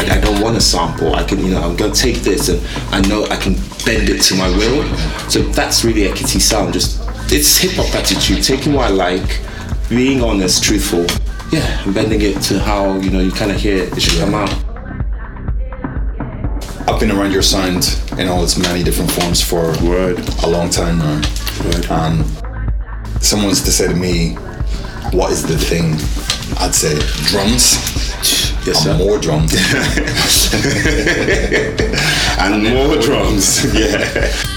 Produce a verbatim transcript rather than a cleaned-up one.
I, I don't want a sample. I can, you know, I'm gonna take this and I know I can bend it to my will. So that's really Ekiti sound. Just it's hip hop attitude, taking what I like, being honest, truthful, yeah, and bending it to how, you know, you kind of hear it, it should come out. I've been around your sound in all its many different forms for Word. a long time now. Word. And someone was to say to me, what is the thing? I'd say drums. Yes, and sir. more drums. And more drums. Yeah.